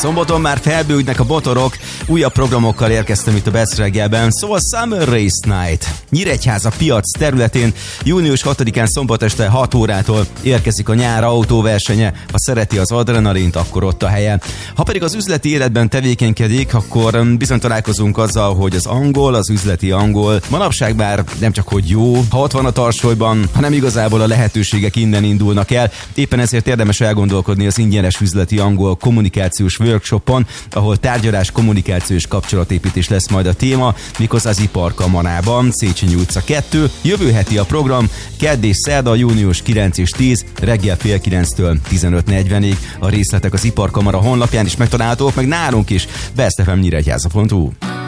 Szombaton már felbőgnek a botorok, újabb programokkal érkeztem itt a Best reggelben, szóval Summer Race Night. Nyíregyháza piac területén június 6-án szombat este 6 órától érkezik a nyár autóversenye. Ha szereti az adrenalint, akkor ott a helye. Ha pedig az üzleti életben tevékenykedik, akkor bizony találkozunk azzal, hogy az üzleti angol manapság bár nem csak hogy jó, ha ott van a tarsolyban, hanem igazából a lehetőségek innen indulnak el. Éppen ezért érdemes elgondolkodni az ingyenes üzleti angol kommunikációs workshopon, ahol tárgyalás, kommunikáció és kapcsolatépítés lesz majd a téma, méghozzá az Iparkamarában, Széchenyi utca 2. Jövő heti a program, kedd és szerda, június 9 és 10, reggel fél 9-től 15:40-ig. A részletek az Iparkamara honlapján is megtalálhatók, meg nálunk is, bestfmnyíregyháza.hu.